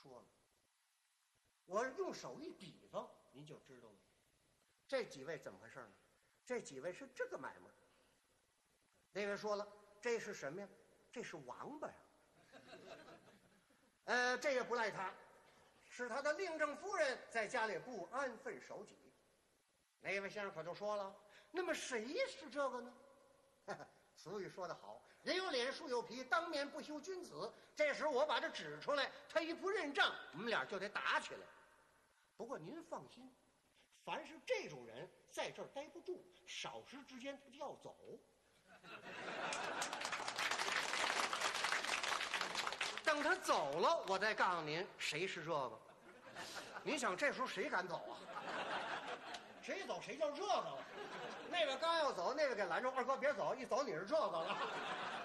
说了，我用手一比方，您就知道了。这几位怎么回事呢？这几位是这个买卖。那位说了，这是什么呀？这是王八呀。这也不赖他，是他的令正夫人在家里不安分守己。那位先生可就说了，那么谁是这个呢？俗语说得好，人有脸树有皮，当面不羞君子。这时我把这指出来，他一不认账，我们俩就得打起来。不过您放心，凡是这种人在这儿待不住，少时之间他就要走。等他走了，我再告诉您谁是这个。您想这时候谁敢走啊？谁走谁叫这个了。那个刚要走，那个给拦住，二哥别走，一走你是这个了。